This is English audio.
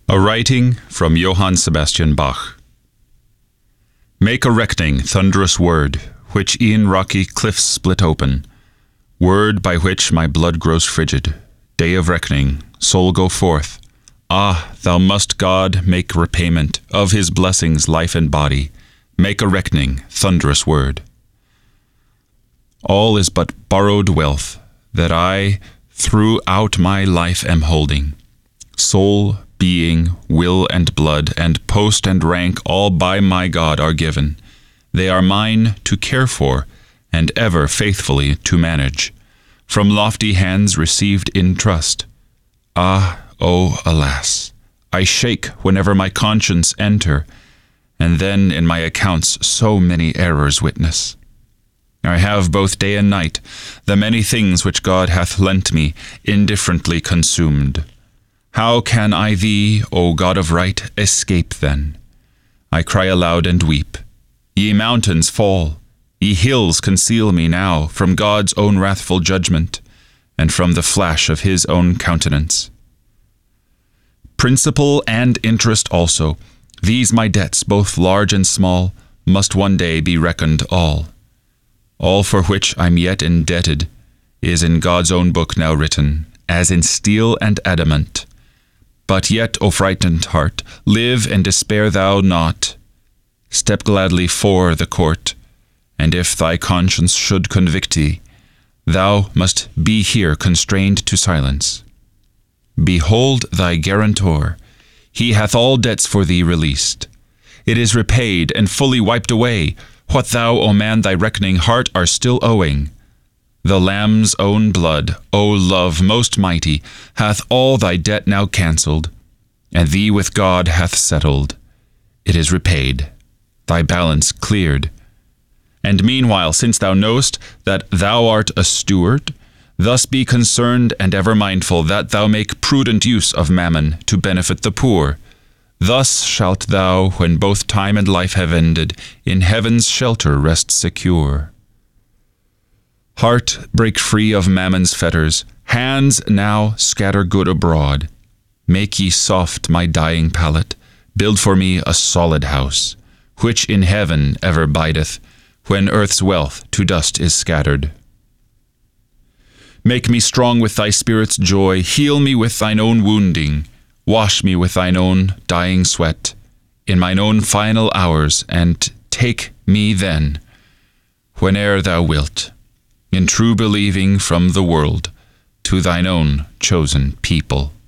A writing from Johann Sebastian Bach. Make a reckoning, thunderous word, which e'en rocky cliffs split open, word by which my blood grows frigid. Day of reckoning, soul go forth. Ah, thou must God make repayment of his blessings, life and body. Make a reckoning, thunderous word. All is but borrowed wealth that I throughout my life am holding. Soul, being, will and blood, and post and rank all by my God are given. They are mine to care for, and ever faithfully to manage, from lofty hands received in trust. Ah, oh, alas! I shake whenever my conscience enter, and then in my accounts so many errors witness. I have both day and night the many things which God hath lent me indifferently consumed. How can I thee, O God of right, escape then? I cry aloud and weep. Ye mountains, fall. Ye hills, conceal me now from God's own wrathful judgment, and from the flash of his own countenance. Principal and interest also, these my debts, both large and small, must one day be reckoned all. All for which I'm yet indebted is in God's own book now written, as in steel and adamant. But yet, O frightened heart, live and despair thou not. Step gladly for the court, and if thy conscience should convict thee, thou must be here constrained to silence. Behold thy guarantor, he hath all debts for thee released. It is repaid and fully wiped away, what thou, O man, thy reckoning heart are still owing. The Lamb's own blood, O love most mighty, hath all thy debt now cancelled, and thee with God hath settled. It is repaid, thy balance cleared. And meanwhile, since thou know'st that thou art a steward, thus be concerned and ever mindful that thou make prudent use of mammon to benefit the poor. Thus shalt thou, when both time and life have ended, in heaven's shelter rest secure. Heart, break free of mammon's fetters. Hands, now scatter good abroad. Make ye soft my dying pallet. Build for me a solid house, which in heaven ever bideth, when earth's wealth to dust is scattered. Make me strong with thy Spirit's joy. Heal me with thine own wounding. Wash me with thine own dying sweat in mine own final hours, and take me then, whene'er thou wilt, in true believing from the world to thine own chosen people.